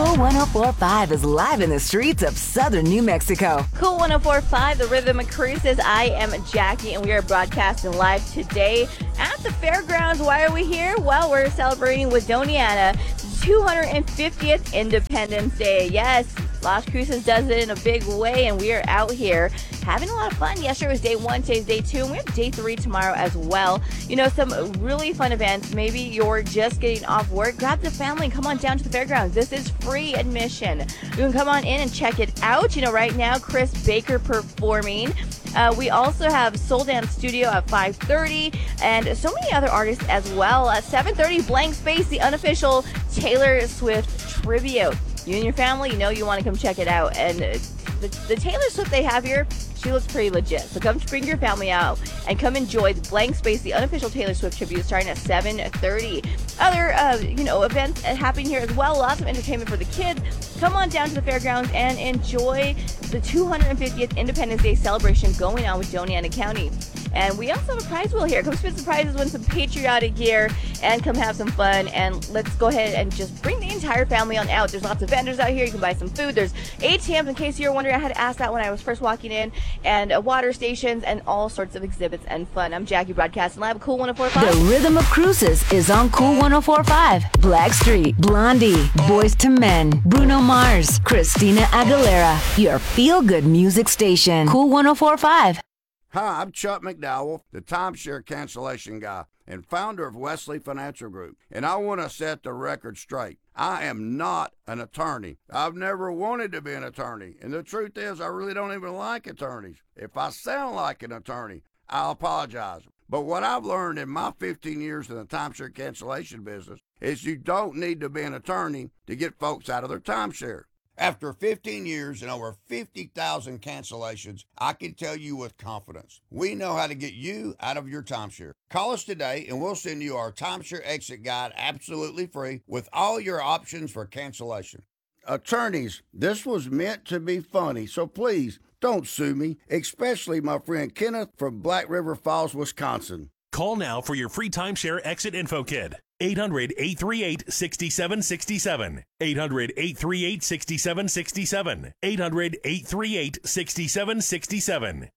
Cool 104.5 is live in the streets of southern New Mexico. Cool 104.5, the Rhythm of Cruises. I am Jackie, and we are broadcasting live today at the fairgrounds. Why are we here? Well, we're celebrating Wodoniana 250th Independence Day. Yes, Las Cruces does it in a big way, and we are out here having a lot of fun. Yesterday was day 1, today's day 2, and we have day 3 tomorrow as well. You know, some really fun events. Maybe you're just getting off work. Grab the family and come on down to the fairgrounds. This is free admission. You can come on in and check it out. You know, right now, Chris Baker performing. We also have Soul Dance Studio at 5:30 and so many other artists as well. At 7:30, Blank Space, the unofficial Taylor Swift tribute. You and your family, you know you want to come check it out. And the Taylor Swift they have here, she looks pretty legit. So come bring your family out and come enjoy the Blank Space, the unofficial Taylor Swift tribute, starting at 7:30. Other, events happening here as well. Lots of entertainment for the kids. Come on down to the fairgrounds and enjoy the 250th Independence Day celebration going on with Wodoniana County. And we also have a prize wheel here. Come spin some prizes, win some patriotic gear, and come have some fun. And let's go ahead and just bring the entire family on out. There's lots of vendors out here. You can buy some food. There's ATMs, in case you were wondering. I had to ask that when I was first walking in. And water stations and all sorts of exhibits and fun. I'm Jackie, broadcasting live at Cool 104.5. The Rhythm of Cruises is on Cool 104.5. Blackstreet, Blondie, Boyz II Men, Bruno Mars, Christina Aguilera. Your feel-good music station. Cool 104.5. Hi, I'm Chuck McDowell, the timeshare cancellation guy and founder of Wesley Financial Group, and I want to set the record straight. I am not an attorney. I've never wanted to be an attorney, and the truth is I really don't even like attorneys. If I sound like an attorney, I'll apologize. But what I've learned in my 15 years in the timeshare cancellation business is you don't need to be an attorney to get folks out of their timeshare. After 15 years and over 50,000 cancellations, I can tell you with confidence, we know how to get you out of your timeshare. Call us today and we'll send you our timeshare exit guide absolutely free with all your options for cancellation. Attorneys, this was meant to be funny, so please don't sue me, especially my friend Kenneth from Black River Falls, Wisconsin. Call now for your free timeshare exit info kit. 800-838-6767. 800-838-6767. 800-838-6767.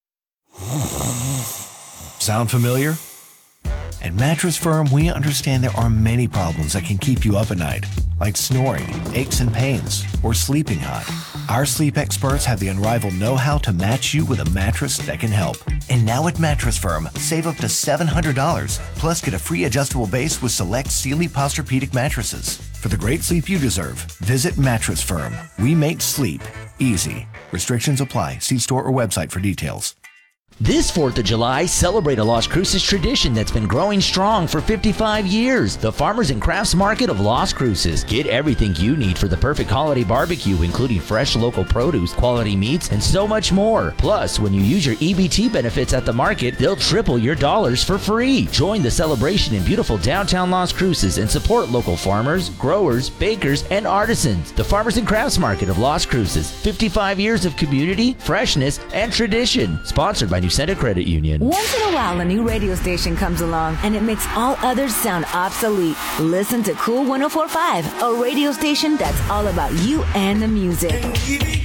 Sound familiar? At Mattress Firm, we understand there are many problems that can keep you up at night, like snoring, aches and pains, or sleeping hot. Our sleep experts have the unrivaled know-how to match you with a mattress that can help. And now at Mattress Firm, save up to $700, plus get a free adjustable base with select Sealy Posturepedic mattresses. For the great sleep you deserve, visit Mattress Firm. We make sleep easy. Restrictions apply. See store or website for details. This 4th of July, celebrate a Las Cruces tradition that's been growing strong for 55 years. The Farmers and Crafts Market of Las Cruces. Get everything you need for the perfect holiday barbecue, including fresh local produce, quality meats, and so much more. Plus, when you use your EBT benefits at the market, they'll triple your dollars for free. Join the celebration in beautiful downtown Las Cruces and support local farmers, growers, bakers, and artisans. The Farmers and Crafts Market of Las Cruces. 55 years of community, freshness, and tradition. Sponsored by New Center Credit Union. Once in a while, a new radio station comes along and it makes all others sound obsolete. Listen to Cool 104.5, a radio station that's all about you and the music.